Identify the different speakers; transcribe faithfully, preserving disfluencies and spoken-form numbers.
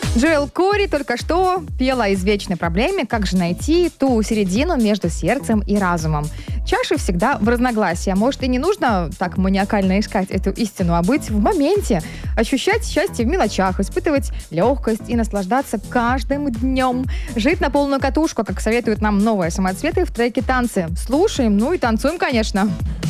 Speaker 1: Джоэл Кори только что пела о извечной проблеме, как же найти ту середину между сердцем и разумом. Чаши всегда в разногласии, а может и не нужно так маниакально искать эту истину, а быть в моменте, ощущать счастье в мелочах, испытывать легкость и наслаждаться каждым днем. Жить на полную катушку, как советуют нам новые самоцветы в треке «Танцы». Слушаем, ну и танцуем, конечно.